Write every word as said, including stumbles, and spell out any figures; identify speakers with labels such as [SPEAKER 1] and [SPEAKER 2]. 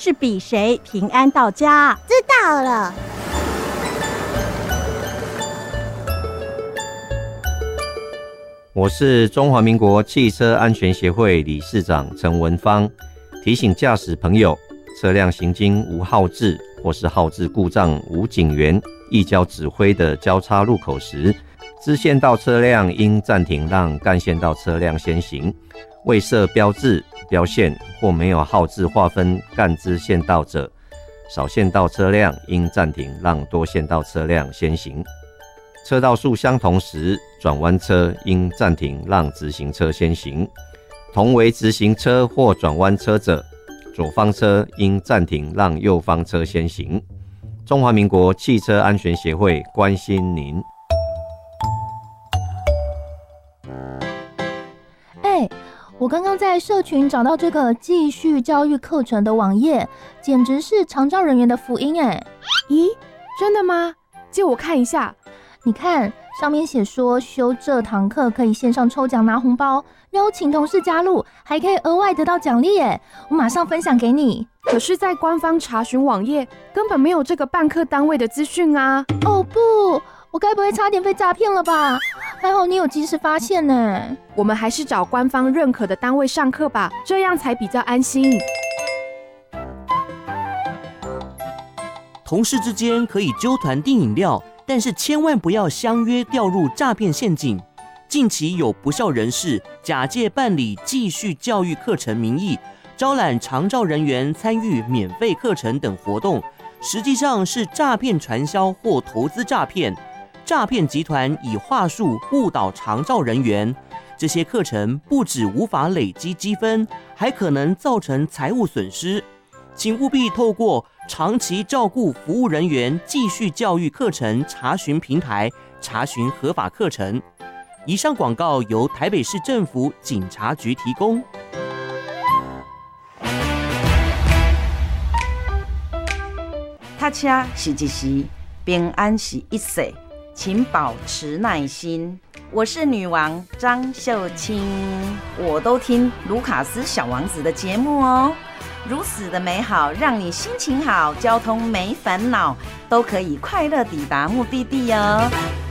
[SPEAKER 1] 是比谁平安到家。
[SPEAKER 2] 知道了。
[SPEAKER 3] 我是中华民国汽车安全协会理事长陈文芳，提醒驾驶朋友，车辆行经无号志或是号志故障无警员一交指挥的交叉路口时，支线道车辆应暂停让干线道车辆先行，未设标志、标线或没有号志划分干支线道者，少线道车辆应暂停让多线道车辆先行。车道数相同时，转弯车应暂停让直行车先行。同为直行车或转弯车者，左方车应暂停让右方车先行。中华民国汽车安全协会关心您。
[SPEAKER 4] 哎，我刚刚在社群找到这个继续教育课程的网页，简直是长照人员的福音哎！
[SPEAKER 5] 咦，真的吗？借我看一下。
[SPEAKER 4] 你看，上面写说修这堂课可以线上抽奖拿红包，邀请同事加入，还可以额外得到奖励耶！我马上分享给你。
[SPEAKER 5] 可是，在官方查询网页根本没有这个办课单位的资讯啊！
[SPEAKER 4] 哦不，我该不会差点被诈骗了吧？还好你有及时发现呢。
[SPEAKER 5] 我们还是找官方认可的单位上课吧，这样才比较安心。
[SPEAKER 6] 同事之间可以揪团订饮料，但是千万不要相约掉入诈骗陷阱。近期有不肖人士假借办理继续教育课程名义，招揽长照人员参与免费课程等活动，实际上是诈骗传销或投资诈骗。诈骗集团以话术误导长照人员，这些课程不只无法累积积分，还可能造成财务损失。请务必透过长期照顾服务人员继续教育课程查询平台查询合法课程。以上广告由台北市政府警察局提供。
[SPEAKER 7] 踏车是一时，平安是一世，请保持耐心。我是女王张秀清，我都听卢卡斯小王子的节目哦。如此的美好，让你心情好，交通没烦恼，都可以快乐抵达目的地哦。